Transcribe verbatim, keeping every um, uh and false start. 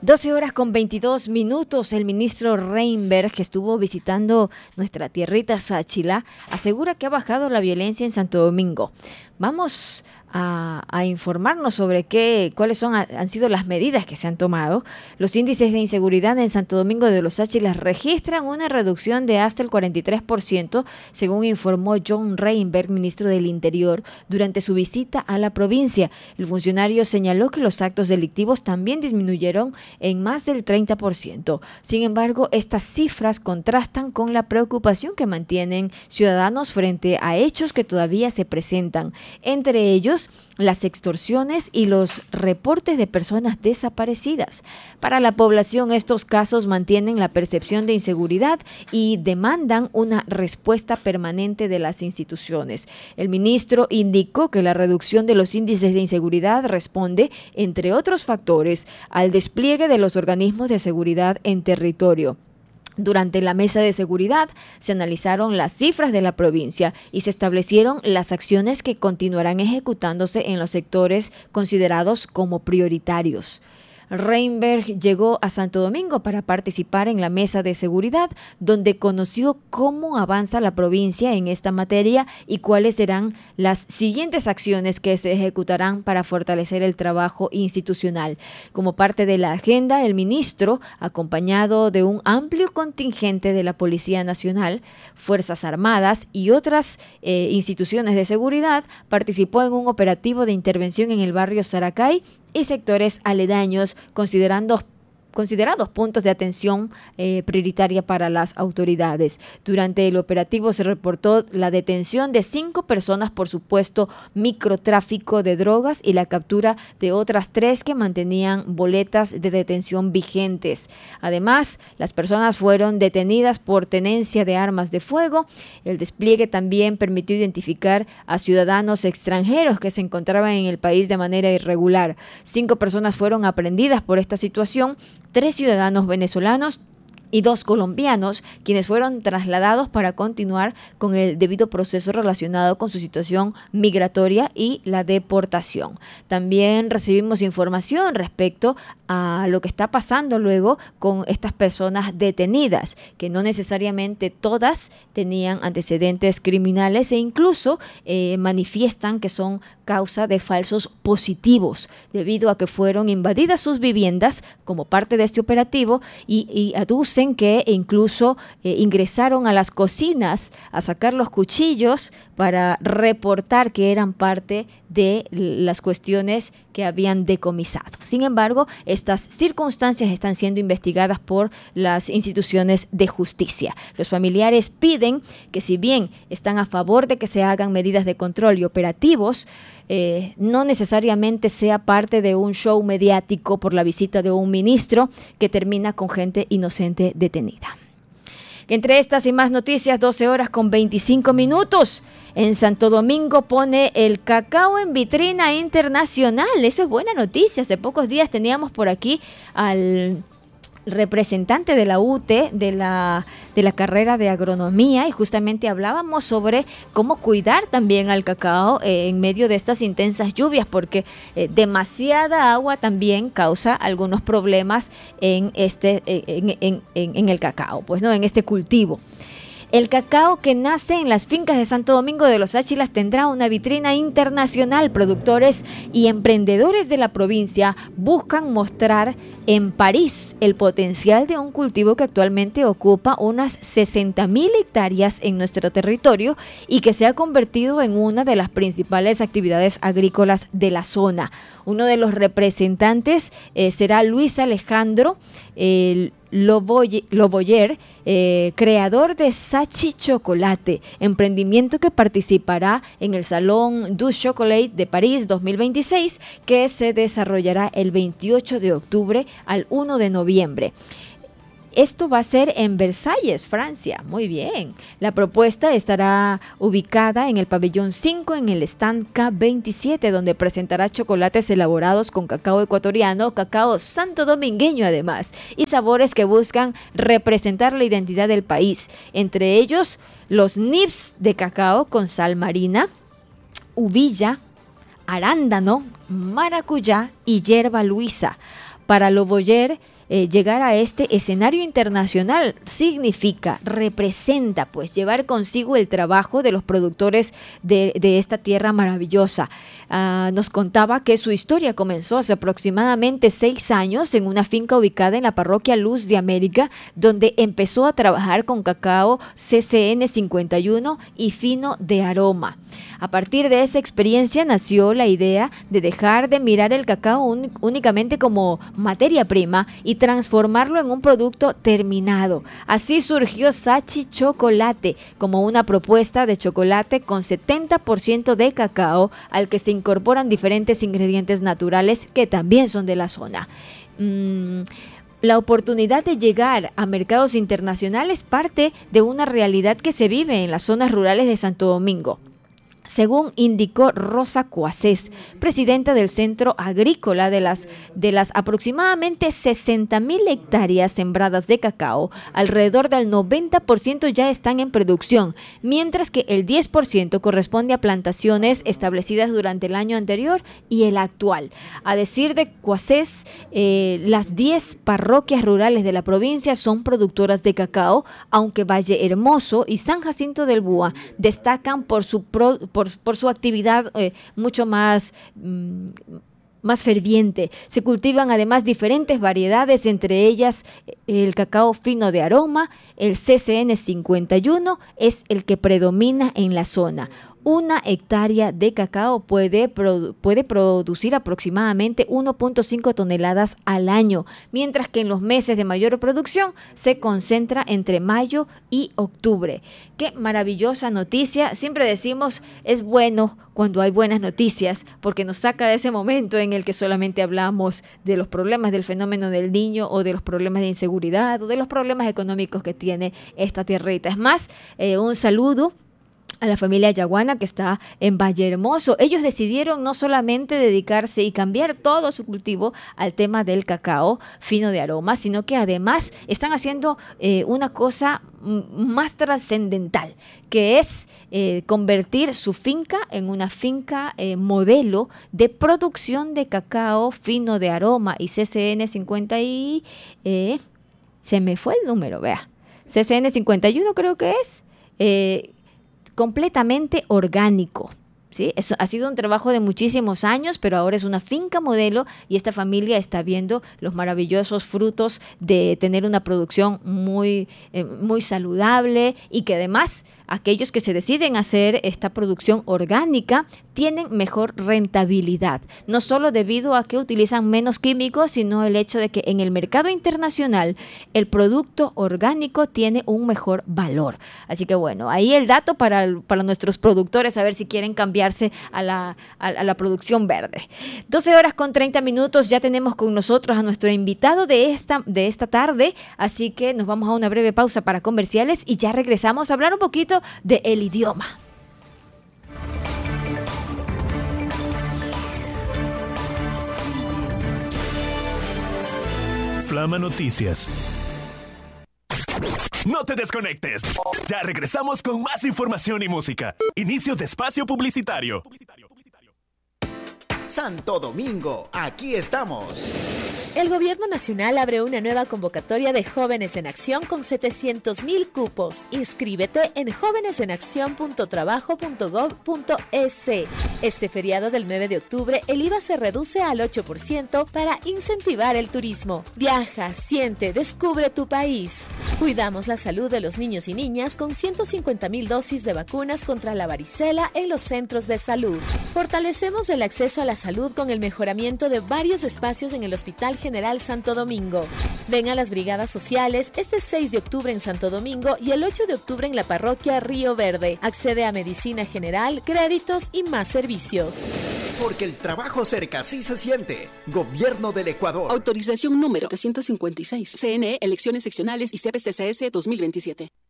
doce horas con veintidós minutos. El ministro Reinberg, que estuvo visitando nuestra tierrita Sáchila, asegura que ha bajado la violencia en Santo Domingo. Vamos a, a informarnos sobre qué, cuáles son, han sido las medidas que se han tomado. Los índices de inseguridad en Santo Domingo de los Sáchilas registran una reducción de hasta el cuarenta y tres por ciento, según informó John Reinberg, ministro del Interior, durante su visita a la provincia. El funcionario señaló que los actos delictivos también disminuyeron en más del treinta por ciento. Sin embargo, estas cifras contrastan con la preocupación que mantienen ciudadanos frente a hechos que todavía se presentan, entre ellos las extorsiones y los reportes de personas desaparecidas. Para la población, estos casos mantienen la percepción de inseguridad y demandan una respuesta permanente de las instituciones. El ministro indicó que la reducción de los índices de inseguridad responde, entre otros factores, al despliegue de los organismos de seguridad en territorio. Durante la mesa de seguridad se analizaron las cifras de la provincia y se establecieron las acciones que continuarán ejecutándose en los sectores considerados como prioritarios. Reinberg llegó a Santo Domingo para participar en la mesa de seguridad, donde conoció cómo avanza la provincia en esta materia y cuáles serán las siguientes acciones que se ejecutarán para fortalecer el trabajo institucional. Como parte de la agenda, el ministro, acompañado de un amplio contingente de la Policía Nacional, Fuerzas Armadas y otras eh, instituciones de seguridad, participó en un operativo de intervención en el barrio Saracay y sectores aledaños, considerando considerados puntos de atención eh, prioritaria para las autoridades. Durante el operativo se reportó la detención de cinco personas por supuesto microtráfico de drogas y la captura de otras tres que mantenían boletas de detención vigentes. Además, las personas fueron detenidas por tenencia de armas de fuego. El despliegue también permitió identificar a ciudadanos extranjeros que se encontraban en el país de manera irregular. Cinco personas fueron aprehendidas por esta situación, tres ciudadanos venezolanos y dos colombianos, quienes fueron trasladados para continuar con el debido proceso relacionado con su situación migratoria y la deportación. También recibimos información respecto a lo que está pasando luego con estas personas detenidas, que no necesariamente todas tenían antecedentes criminales e incluso eh, manifiestan que son causa de falsos positivos, debido a que fueron invadidas sus viviendas como parte de este operativo y, y aducen que incluso eh, ingresaron a las cocinas a sacar los cuchillos para reportar que eran parte de las cuestiones que habían decomisado. Sin embargo, estas circunstancias están siendo investigadas por las instituciones de justicia. Los familiares piden que, si bien están a favor de que se hagan medidas de control y operativos, eh, no necesariamente sea parte de un show mediático por la visita de un ministro que termina con gente inocente detenida. Entre estas y más noticias, doce horas con veinticinco minutos. En Santo Domingo pone el cacao en vitrina internacional. Eso es buena noticia. Hace pocos días teníamos por aquí al representante de la U T E, de la, de la carrera de agronomía, y justamente hablábamos sobre cómo cuidar también al cacao eh, en medio de estas intensas lluvias, porque eh, demasiada agua también causa algunos problemas en, este, en, en, en, en el cacao, pues no, en este cultivo. El cacao que nace en las fincas de Santo Domingo de los Sáchilas tendrá una vitrina internacional. Productores y emprendedores de la provincia buscan mostrar en París el potencial de un cultivo que actualmente ocupa unas sesenta mil hectáreas en nuestro territorio y que se ha convertido en una de las principales actividades agrícolas de la zona. Uno de los representantes eh, será Luis Alejandro el Loboyer, eh, creador de Sachi Chocolate, emprendimiento que participará en el Salón du Chocolat de París dos mil veintiséis, que se desarrollará el veintiocho de octubre al uno de noviembre. Esto va a ser en Versalles, Francia. Muy bien. La propuesta estará ubicada en el pabellón cinco, en el stand K veintisiete, donde presentará chocolates elaborados con cacao ecuatoriano, cacao santodomingueño además, y sabores que buscan representar la identidad del país. Entre ellos, los nips de cacao con sal marina, uvilla, arándano, maracuyá y hierba luisa. Para Loboyer, Eh, llegar a este escenario internacional significa, representa, pues, llevar consigo el trabajo de los productores de, de esta tierra maravillosa. Uh, nos contaba que su historia comenzó hace aproximadamente seis años en una finca ubicada en la parroquia Luz de América, donde empezó a trabajar con cacao C C N cincuenta y uno y fino de aroma. A partir de esa experiencia nació la idea de dejar de mirar el cacao un, únicamente como materia prima y transformarlo en un producto terminado. Así surgió Sachi Chocolate, como una propuesta de chocolate con setenta por ciento de cacao, al que se incorporan diferentes ingredientes naturales que también son de la zona. Mm, La oportunidad de llegar a mercados internacionales parte de una realidad que se vive en las zonas rurales de Santo Domingo. Según indicó Rosa Cuasés, presidenta del Centro Agrícola, de las, de las aproximadamente sesenta mil hectáreas sembradas de cacao, alrededor del noventa por ciento ya están en producción, mientras que el diez por ciento corresponde a plantaciones establecidas durante el año anterior y el actual. A decir de Cuasés, eh, las diez parroquias rurales de la provincia son productoras de cacao, aunque Valle Hermoso y San Jacinto del Búa destacan por su pro, Por, por su actividad eh, mucho más, mm, más ferviente. Se cultivan además diferentes variedades, entre ellas el cacao fino de aroma, el C C N cincuenta y uno es el que predomina en la zona. Una hectárea de cacao puede, produ- puede producir aproximadamente uno punto cinco toneladas al año, mientras que en los meses de mayor producción se concentra entre mayo y octubre. ¡Qué maravillosa noticia! Siempre decimos, es bueno cuando hay buenas noticias, porque nos saca de ese momento en el que solamente hablamos de los problemas del fenómeno del Niño o de los problemas de inseguridad o de los problemas económicos que tiene esta tierrita. Es más, eh, un saludo a la familia Yaguana que está en Valle Hermoso. Ellos decidieron no solamente dedicarse y cambiar todo su cultivo al tema del cacao fino de aroma, sino que además están haciendo eh, una cosa m- más trascendental, que es eh, convertir su finca en una finca eh, modelo de producción de cacao fino de aroma y C C N cincuenta y... Eh, se me fue el número, vea. C C N cincuenta y uno creo que es... Eh, completamente orgánico. ¿Sí? Eso ha sido un trabajo de muchísimos años, pero ahora es una finca modelo y esta familia está viendo los maravillosos frutos de tener una producción muy, eh, muy saludable, y que además aquellos que se deciden hacer esta producción orgánica tienen mejor rentabilidad, no solo debido a que utilizan menos químicos, sino el hecho de que en el mercado internacional el producto orgánico tiene un mejor valor. Así que bueno, ahí el dato para, para nuestros productores, a ver si quieren cambiarse a la, a, a la producción verde. doce horas con treinta minutos, ya tenemos con nosotros a nuestro invitado de esta, de esta tarde, así que nos vamos a una breve pausa para comerciales y ya regresamos a hablar un poquito de el idioma. Flama Noticias. No te desconectes. Ya regresamos con más información y música. Inicio de espacio publicitario. Santo Domingo, aquí estamos. El Gobierno Nacional abre una nueva convocatoria de Jóvenes en Acción con setecientos mil cupos. Inscríbete en jóvenes en acción punto trabajo punto gob punto es. Este feriado del nueve de octubre, el I V A se reduce al ocho por ciento para incentivar el turismo. Viaja, siente, descubre tu país. Cuidamos la salud de los niños y niñas con ciento cincuenta mil dosis de vacunas contra la varicela en los centros de salud. Fortalecemos el acceso a la salud con el mejoramiento de varios espacios en el Hospital General Santo Domingo. Ven a las brigadas sociales este seis de octubre en Santo Domingo y el ocho de octubre en la parroquia Río Verde. Accede a medicina general, créditos y más servicios. Porque el trabajo cerca sí se siente. Gobierno del Ecuador. Autorización número setecientos cincuenta y seis. C N E, elecciones seccionales y C P C C S dos mil veintisiete.